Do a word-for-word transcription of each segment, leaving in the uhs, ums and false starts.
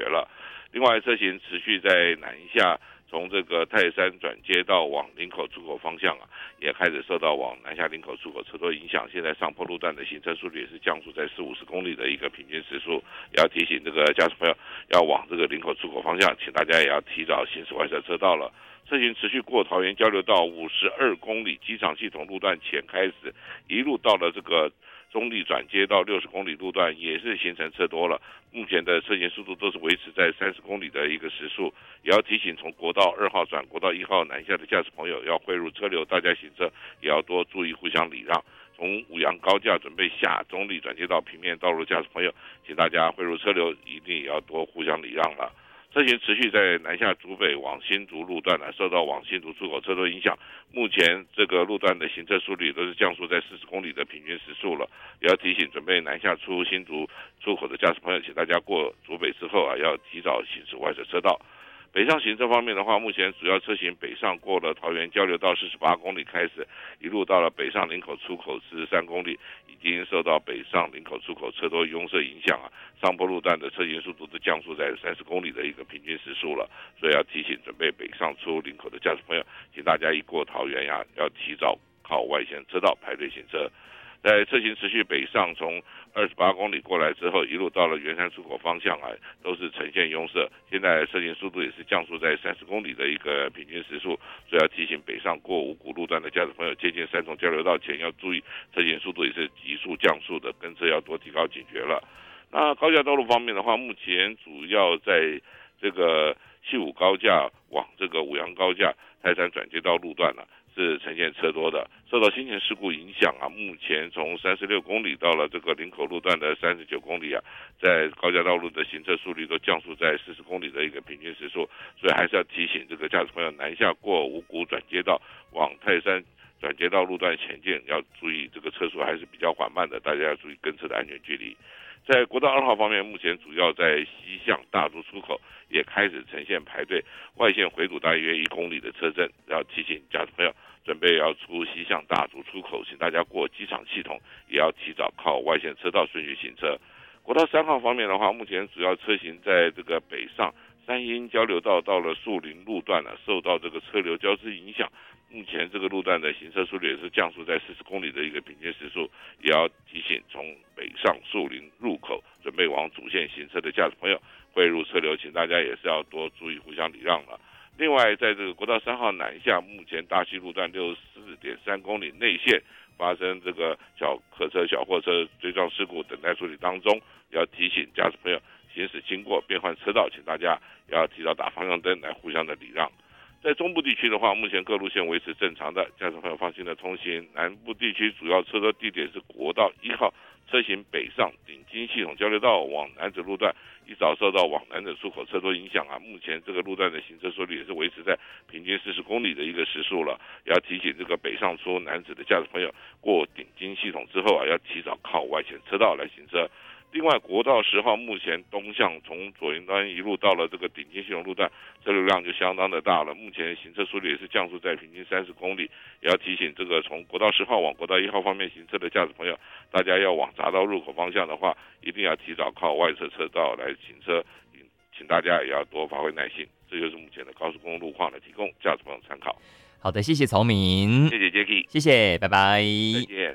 决了。另外，车型持续在南下，从这个泰山转接到往林口出口方向啊，也开始受到往南下林口出口车多影响。现在上坡路段的行车速度也是降速在四五十公里的一个平均时速，也要提醒这个驾驶朋友要往这个林口出口方向，请大家也要提早行驶外侧车道了。车型持续过桃园交流道五十二公里机场系统路段前开始，一路到了这个中立转接到六十公里路段，也是形成车多了。目前的车行速度都是维持在三十公里的一个时速，也要提醒从国道二号转国道一号南下的驾驶朋友要汇入车流，大家行车也要多注意互相礼让。从五羊高架准备下中立转接到平面道路的驾驶朋友，请大家汇入车流，一定也要多互相礼让了。车型持续在南下竹北往新竹路段呢，受到往新竹出口车多影响，目前这个路段的行车速率都是降速在四十公里的平均时速了。也要提醒准备南下出新竹出口的驾驶朋友，请大家过竹北之后啊，要提早行驶外侧车道。北上行车方面的话，目前主要车型北上过了桃园交流道四十八公里开始，一路到了北上林口出口四十三公里，已经受到北上林口出口车多拥塞影响啊，上坡路段的车型速度都降速在三十公里的一个平均时速了，所以要提醒准备北上出林口的驾驶朋友，请大家一过桃园呀、啊，要提早靠外线车道排队行车。在车型持续北上，从二十八公里过来之后，一路到了圆山出口方向啊，都是呈现拥塞。现在车型速度也是降速在三十公里的一个平均时速，所以要提醒北上过五股路段的驾驶朋友，接近三重交流道前要注意，车型速度也是急速降速的，跟车要多提高警觉了。那高架道路方面的话，目前主要在这个西武高架往这个五羊高架泰山转接道路段呢、啊。是呈现车多的，受到先前事故影响啊，目前从三十六公里到了这个林口路段的三十九公里啊，在高架道路的行车速率都降速在四十公里的一个平均时速，所以还是要提醒这个驾驶朋友南下过五股转接道往泰山转接道路段前进，要注意这个车速还是比较缓慢的，大家要注意跟车的安全距离。在国道二号方面，目前主要在西向大竹出口也开始呈现排队，外线回堵大约一公里的车阵，要提醒驾驶朋友准备要出西向大竹出口，请大家过机场系统也要提早靠外线车道顺序行车。国道三号方面的话，目前主要车型在这个北上三鹰交流道到了树林路段呢、啊，受到这个车流交织影响，目前这个路段的行车速率也是降速在四十公里的一个平均时速，也要提醒从北上树林入口准备往主线行车的驾驶朋友汇入车流，请大家也是要多注意互相礼让了。另外，在这个国道三号南下，目前大溪路段六十四点三公里内线发生这个小客车、小货车追撞事故，等待处理当中，要提醒驾驶朋友行驶经过变换车道，请大家要提早打方向灯来互相的礼让。在中部地区的话，目前各路线维持正常的，驾驶朋友放心的通行。南部地区主要车多地点是国道一号，车型北上顶金系统交流道往南子路段，一早受到往南子出口车多影响啊，目前这个路段的行车速率也是维持在平均四十公里的一个时速了。也要提醒这个北上出南子的驾驶朋友，过顶金系统之后啊，要提早靠外线车道来行车。另外，国道十号目前东向从左营端一路到了这个顶金系统路段，车流量就相当的大了。目前行车速率也是降速在平均三十公里，也要提醒这个从国道十号往国道一号方面行车的驾驶朋友，大家要往匝道入口方向的话，一定要提早靠外侧车道来行车，请大家也要多发挥耐心。这就是目前的高速公路路况的提供，驾驶朋友参考。 好的，谢谢曹明， 谢谢 Jacky， 谢谢，拜拜， 再见。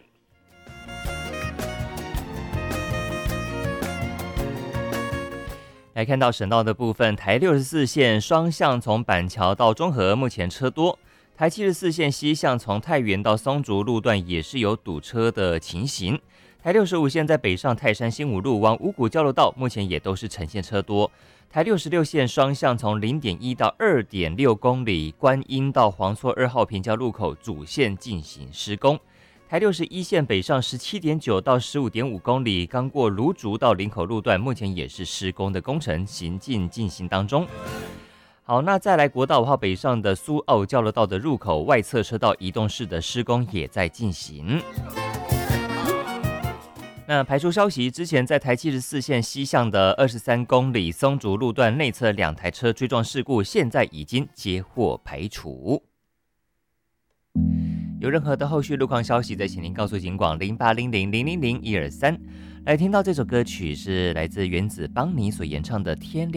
来看到省道的部分，台六十四线双向从板桥到中和目前车多，台七十四线西向从太原到松竹路段也是有堵车的情形，台六十五线在北上泰山新武路往五股交流道目前也都是呈现车多，台六十六线双向从 零点一 到 二点六 公里观音到黄厝二号平交路口主线进行施工，台六十一线北上 十七点九 到 十五点五 公里，刚过芦竹到林口路段，目前也是施工的工程行进进行当中。好，那再来国道五号北上的苏澳交流道的入口外侧车道移动式的施工也在进行。那排除消息，之前在台七十四线西向的二十三公里松竹路段内侧两台车追撞事故，现在已经接获排除。有任何的后续路况消息，再请您告诉警广零八零零零零零一二三。来听到这首歌曲是来自原子邦尼所演唱的《天亮》。